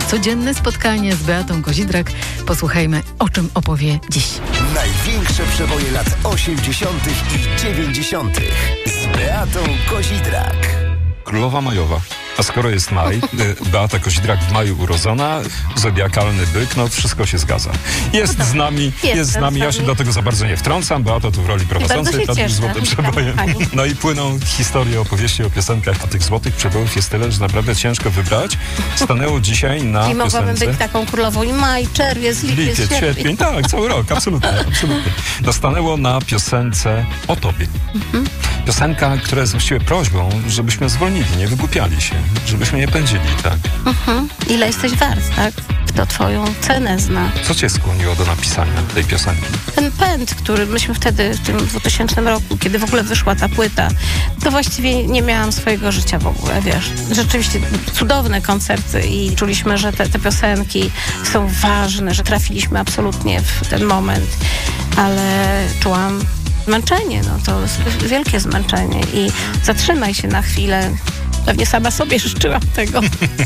Codzienne spotkanie z Beatą Kozidrak. Posłuchajmy, o czym opowie dziś. Największe przeboje lat 80. i 90. z Beatą Kozidrak. Królowa Majowa. A skoro jest maj, Beata Kozidrak w maju urodzona, zodiakalny byk, no wszystko się zgadza. Jest z nami, ja się dlatego za bardzo nie wtrącam. Beata tu w roli prowadzącej nad tym złotym przebojem. No i płyną historie, opowieści o piosenkach. A tych złotych przebojów jest tyle, że naprawdę ciężko wybrać. Stanęło dzisiaj na piosence. I mogłabym być taką królową i maj, czerwiec, lipiec, sierpień. Tak, cały rok, absolutnie. No stanęło na piosence o tobie. Piosenka, która jest właściwie prośbą, żebyśmy zwolnili, nie wygłupiali się, żebyśmy nie pędzili, tak? Ile jesteś wart, tak? Kto twoją cenę zna. Co cię skłoniło do napisania tej piosenki? Ten pęd, który myśmy wtedy, w tym 2000 roku, kiedy w ogóle wyszła ta płyta, to właściwie nie miałam swojego życia w ogóle, wiesz. Rzeczywiście cudowne koncerty i czuliśmy, że te piosenki są ważne, że trafiliśmy absolutnie w ten moment, ale czułam zmęczenie, no to jest wielkie zmęczenie i zatrzymaj się na chwilę. Pewnie sama sobie życzyłam tego.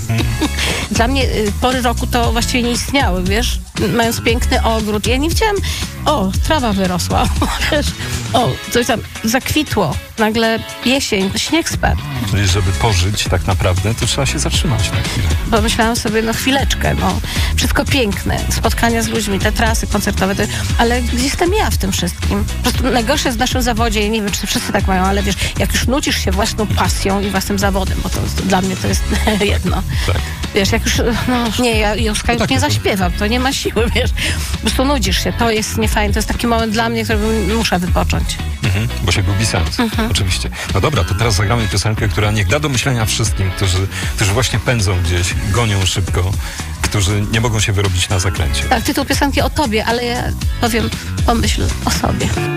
Dla mnie pory roku to właściwie nie istniały, wiesz? Mając piękny ogród. Ja nie widziałam, trawa wyrosła, wiesz? Coś tam zakwitło. Nagle jesień, śnieg spadł. Czyli żeby pożyć tak naprawdę, to trzeba się zatrzymać na chwilę. Bo myślałam sobie, chwileczkę, wszystko piękne, spotkania z ludźmi, te trasy koncertowe, ale gdzie jestem ja w tym wszystkim? Po prostu najgorsze jest w naszym zawodzie, ja nie wiem, czy wszyscy tak mają, ale wiesz, jak już nudzisz się własną pasją i własnym zawodem, bo to dla mnie to jest jedno. Tak. Wiesz, jak już, ja Józka już nie zaśpiewam, to nie ma siły, wiesz. Po prostu nudzisz się, to jest niefajne, to jest taki moment dla mnie, który muszę wypocząć. Bo się gubi sens, oczywiście. No dobra, to teraz zagramy piosenkę, która niech da do myślenia wszystkim, którzy właśnie pędzą gdzieś, gonią szybko, którzy nie mogą się wyrobić na zakręcie. Tak, tytuł piosenki o tobie, ale ja powiem, pomyśl o sobie.